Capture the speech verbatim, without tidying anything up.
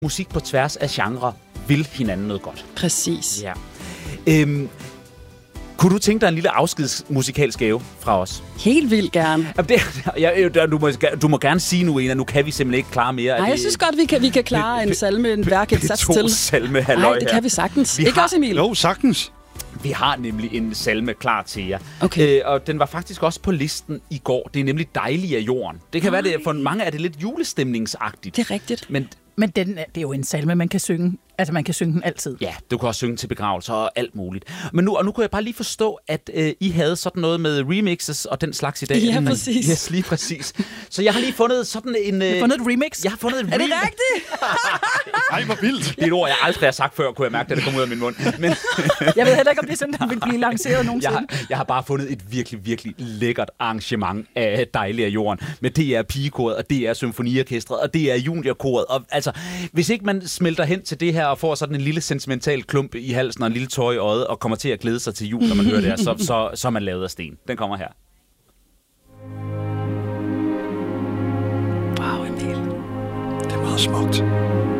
musik på tværs af genre vil hinanden noget godt. Præcis. Ja. Øhm, kunne du tænke dig en lille afskedsmusikalsk gave fra os? Helt vildt gerne. Jamen, det, jeg, du, må, du må gerne sige nu, Ena, nu kan vi simpelthen ikke klare mere. Nej, jeg synes godt, vi kan, vi kan klare en salme, en værk, et sats til. salme, halløj. Nej, det kan vi sagtens. Vi ikke har, også, Emil? Jo, sagtens. Vi har nemlig en salme klar til jer. Okay. Øh, og den var faktisk også på listen i går. Det er nemlig Dejlig af jorden. Det kan Ej. være, det for mange er det lidt julestemningsagtigt. Det er rigtigt. Men Men den, det er jo en salme, man kan synge. Altså, man kan synge den altid. ja, du kan også synge til begravelser og alt muligt. Men nu, og nu kunne jeg bare lige forstå, at øh, I havde sådan noget med remixes og den slags i dag. Ja, præcis. Yes, lige præcis. Så jeg har lige fundet sådan en... Øh, Jeg har fundet et remix. Jeg har fundet et Er det remix. rigtigt? Ej, hvor vildt. Det er et ord, jeg aldrig har sagt før, kunne jeg mærke, da det kom ud af min mund. Men Jeg ved heller ikke, om det er sådan, den vil blive lanceret jeg, nogensinde. har, jeg har bare fundet et virkelig, virkelig lækkert arrangement af Dejlig af jorden. Med D R Pigekoret, og D R Symfoniorkestret, og D R Juniorkoret. Og altså, hvis ikke man smelter hen til det her og får sådan en lille sentimental klump i halsen og en lille tøj i øjet og kommer til at glæde sig til jul, når man hører det her, så, så, så er man lavet af sten. Den kommer her. Wow, Emil. Det er meget smukt.